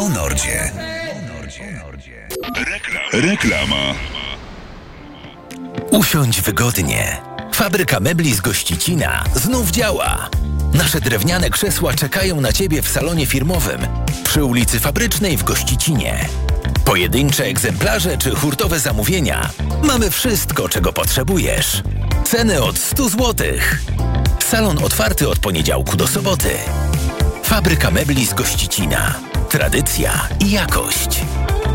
o Nordzie. Reklama. Usiądź wygodnie. Fabryka mebli z Gościcina znów działa. Nasze drewniane krzesła czekają na Ciebie w salonie firmowym przy ulicy Fabrycznej w Gościcinie. Pojedyncze egzemplarze czy hurtowe zamówienia. Mamy wszystko, czego potrzebujesz. Ceny od 100 zł. Salon otwarty od poniedziałku do soboty. Fabryka mebli z Gościcina. Tradycja i jakość.